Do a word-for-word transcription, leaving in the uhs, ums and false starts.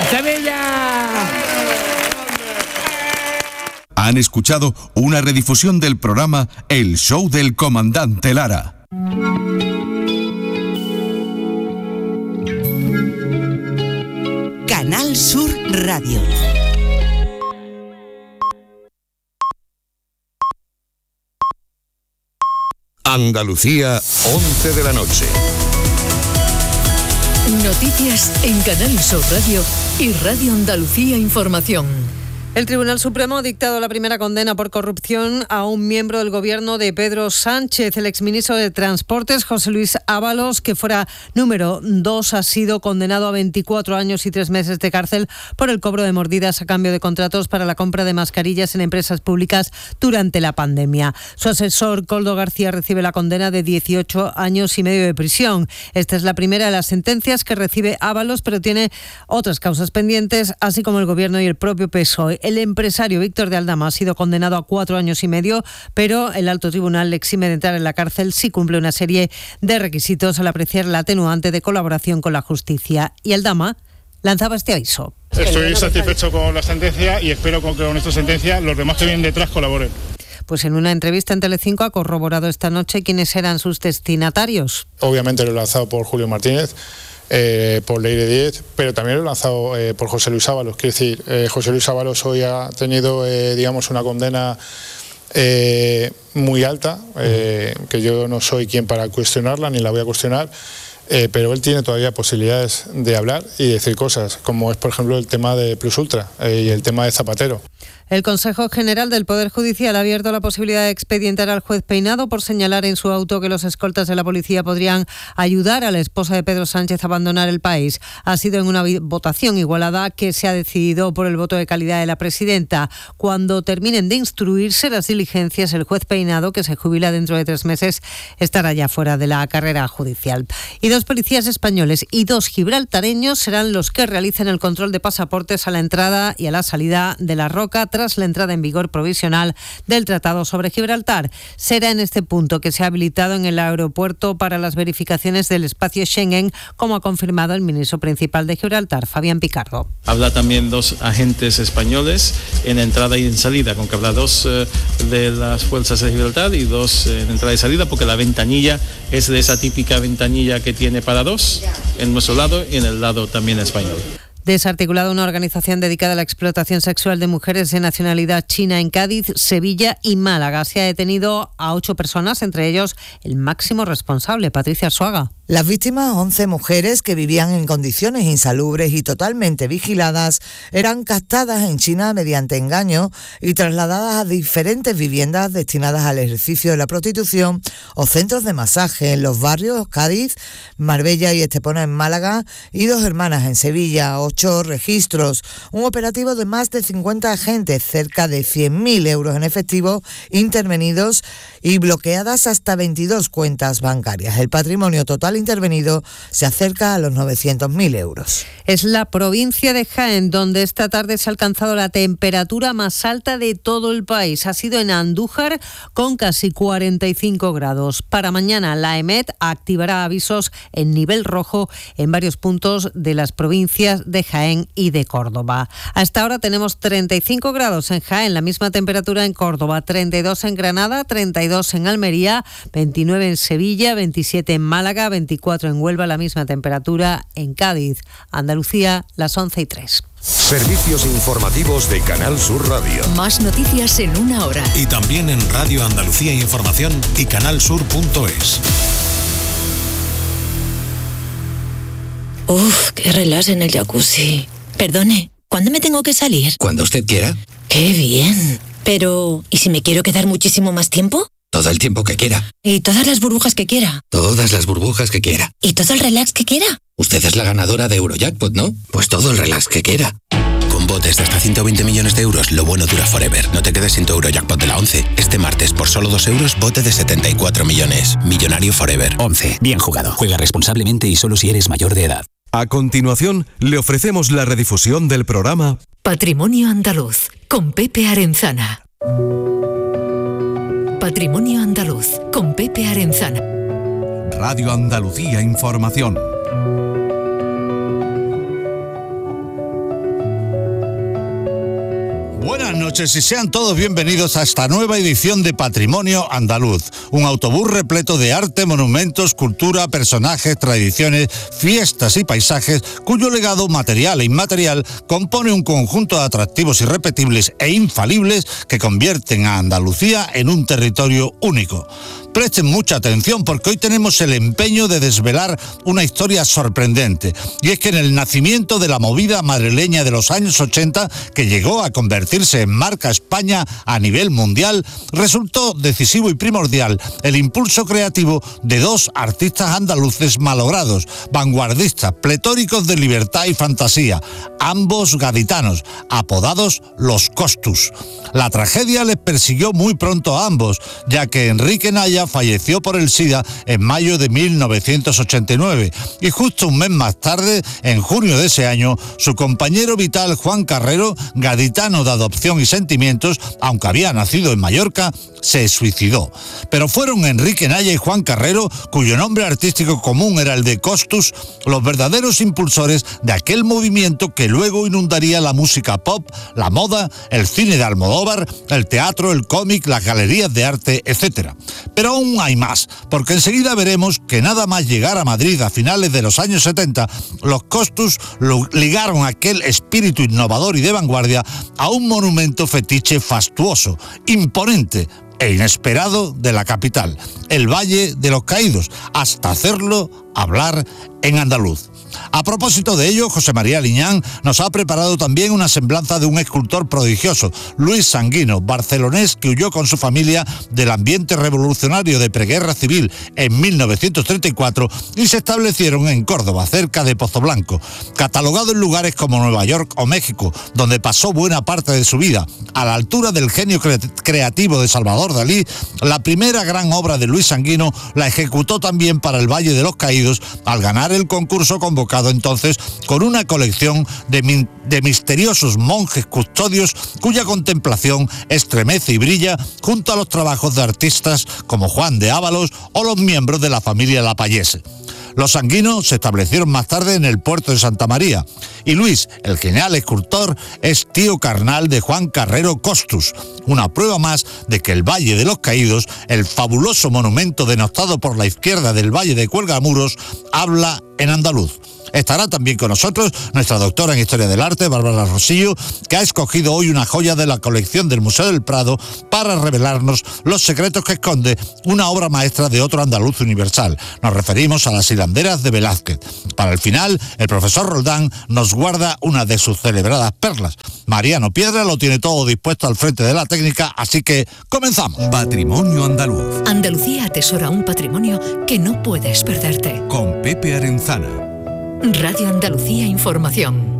¡Sevilla! Han escuchado una redifusión del programa El Show del Comandante Lara. Canal Sur Radio. Andalucía, once de la noche. Noticias en Canal Sur Radio y Radio Andalucía Información. El Tribunal Supremo ha dictado la primera condena por corrupción a un miembro del gobierno de Pedro Sánchez. El exministro de Transportes, José Luis Ábalos, que fuera número dos, ha sido condenado a veinticuatro años y tres meses de cárcel por el cobro de mordidas a cambio de contratos para la compra de mascarillas en empresas públicas durante la pandemia. Su asesor, Koldo García, recibe la condena de dieciocho años y medio de prisión. Esta es la primera de las sentencias que recibe Ábalos, pero tiene otras causas pendientes, así como el gobierno y el propio P S O E. El empresario Víctor de Aldama ha sido condenado a cuatro años y medio, pero el alto tribunal le exime de entrar en la cárcel si cumple una serie de requisitos al apreciar la atenuante de colaboración con la justicia. Y Aldama lanzaba este aviso. Estoy satisfecho con la sentencia y espero que con esta sentencia los demás que vienen detrás colaboren. Pues en una entrevista en Telecinco ha corroborado esta noche quiénes eran sus destinatarios. Obviamente lo he lanzado por Julio Martínez. Eh, por Leire Díez, pero también lo he lanzado eh, por José Luis Ábalos. Quiero decir, eh, José Luis Ábalos hoy ha tenido, eh, digamos, una condena eh, muy alta, eh, que yo no soy quien para cuestionarla, ni la voy a cuestionar, eh, pero él tiene todavía posibilidades de hablar y decir cosas, como es, por ejemplo, el tema de Plus Ultra eh, y el tema de Zapatero. El Consejo General del Poder Judicial ha abierto la posibilidad de expedientar al juez Peinado por señalar en su auto que los escoltas de la policía podrían ayudar a la esposa de Pedro Sánchez a abandonar el país. Ha sido en una votación igualada que se ha decidido por el voto de calidad de la presidenta. Cuando terminen de instruirse las diligencias, el juez Peinado, que se jubila dentro de tres meses, estará ya fuera de la carrera judicial. Y dos policías españoles y dos gibraltareños serán los que realicen el control de pasaportes a la entrada y a la salida de La Roca tras la entrada en vigor provisional del Tratado sobre Gibraltar. Será en este punto que se ha habilitado en el aeropuerto para las verificaciones del espacio Schengen, como ha confirmado el ministro principal de Gibraltar, Fabián Picardo. Habrá también dos agentes españoles en entrada y en salida, con que habrá dos eh, de las fuerzas de Gibraltar y dos eh, en entrada y salida, porque la ventanilla es de esa típica ventanilla que tiene para dos en nuestro lado y en el lado también español. Desarticulada una organización dedicada a la explotación sexual de mujeres de nacionalidad china en Cádiz, Sevilla y Málaga. Se ha detenido a ocho personas, entre ellos el máximo responsable, Patricia Arzuaga. Las víctimas, once mujeres que vivían en condiciones insalubres y totalmente vigiladas, eran captadas en China mediante engaño y trasladadas a diferentes viviendas destinadas al ejercicio de la prostitución o centros de masaje en los barrios Cádiz, Marbella y Estepona en Málaga y Dos Hermanas en Sevilla. Ocho registros, un operativo de más de cincuenta agentes, cerca de cien mil euros en efectivo intervenidos y bloqueadas hasta veintidós cuentas bancarias. El patrimonio total intervenido se acerca a los novecientos mil euros. Es la provincia de Jaén donde esta tarde se ha alcanzado la temperatura más alta de todo el país. Ha sido en Andújar con casi cuarenta y cinco grados. Para mañana la EMET activará avisos en nivel rojo en varios puntos de las provincias de Jaén y de Córdoba. Hasta ahora tenemos treinta y cinco grados en Jaén, la misma temperatura en Córdoba, treinta y dos en Granada, treinta y dos en Almería, veintinueve en Sevilla, veintisiete en Málaga, veinticuatro en Huelva, la misma temperatura en Cádiz. Andalucía, las once y tres. Servicios informativos de Canal Sur Radio. Más noticias en una hora. Y también en Radio Andalucía Información y canalsur punto es. Uf, qué relax en el jacuzzi. Perdone, ¿cuándo me tengo que salir? Cuando usted quiera. ¡Qué bien! Pero, ¿y si me quiero quedar muchísimo más tiempo? Todo el tiempo que quiera. ¿Y todas las burbujas que quiera? Todas las burbujas que quiera. ¿Y todo el relax que quiera? Usted es la ganadora de Eurojackpot, ¿no? Pues todo el relax que quiera. Con botes de hasta ciento veinte millones de euros, lo bueno dura forever. No te quedes sin tu Eurojackpot de la once. Este martes, por solo dos euros, bote de setenta y cuatro millones. Millonario forever. once. Bien jugado. Juega responsablemente y solo si eres mayor de edad. A continuación, le ofrecemos la redifusión del programa Patrimonio Andaluz, con Pepe Arenzana. Patrimonio Andaluz, con Pepe Arenzana. Radio Andalucía Información. noches y sean todos bienvenidos a esta nueva edición de Patrimonio Andaluz, un autobús repleto de arte, monumentos, cultura, personajes, tradiciones, fiestas y paisajes cuyo legado material e inmaterial compone un conjunto de atractivos irrepetibles e infalibles que convierten a Andalucía en un territorio único. Presten mucha atención porque hoy tenemos el empeño de desvelar una historia sorprendente, y es que en el nacimiento de la movida madrileña de los años ochenta, que llegó a convertirse en marca España a nivel mundial, resultó decisivo y primordial el impulso creativo de dos artistas andaluces malogrados, vanguardistas, pletóricos de libertad y fantasía, ambos gaditanos, apodados los Costus. La tragedia les persiguió muy pronto a ambos, ya que Enrique Naya falleció por el SIDA en mayo de mil novecientos ochenta y nueve y justo un mes más tarde, en junio de ese año, su compañero vital Juan Carrero, gaditano de adopción y sentimientos, aunque había nacido en Mallorca, se suicidó. Pero fueron Enrique Naya y Juan Carrero, cuyo nombre artístico común era el de Costus, los verdaderos impulsores de aquel movimiento que luego inundaría la música pop, la moda, el cine de Almodóvar, el teatro, el cómic, las galerías de arte, etcétera. Pero aún hay más, porque enseguida veremos que nada más llegar a Madrid a finales de los años setenta, los Costus ligaron aquel espíritu innovador y de vanguardia a un monumento fetiche fastuoso, imponente e inesperado de la capital, el Valle de los Caídos, hasta hacerlo hablar en andaluz. A propósito de ello, José María Liñán nos ha preparado también una semblanza de un escultor prodigioso, Luis Sanguino, barcelonés que huyó con su familia del ambiente revolucionario de preguerra civil en mil novecientos treinta y cuatro y se establecieron en Córdoba, cerca de Pozoblanco. Catalogado en lugares como Nueva York o México, donde pasó buena parte de su vida, a la altura del genio cre- creativo de Salvador Dalí, la primera gran obra de Luis Sanguino la ejecutó también para el Valle de los Caídos al ganar el concurso convocado entonces con una colección de, min- de misteriosos monjes custodios cuya contemplación estremece y brilla junto a los trabajos de artistas como Juan de Ábalos o los miembros de la familia Lapallese. Los Sanguinos se establecieron más tarde en el puerto de Santa María y Luis, el genial escultor, es tío carnal de Juan Carrero Costus, una prueba más de que el Valle de los Caídos, el fabuloso monumento denostado por la izquierda del Valle de Cuelgamuros, habla en andaluz. Estará también con nosotros nuestra doctora en Historia del Arte, Bárbara Rosillo, que ha escogido hoy una joya de la colección del Museo del Prado para revelarnos los secretos que esconde una obra maestra de otro andaluz universal. Nos referimos a las hilanderas de Velázquez. Para el final, el profesor Roldán nos guarda una de sus celebradas perlas. Mariano Piedra lo tiene todo dispuesto al frente de la técnica, así que comenzamos. Patrimonio Andaluz. Andalucía atesora un patrimonio que no puedes perderte. Con Pepe Arenzana. Radio Andalucía Información.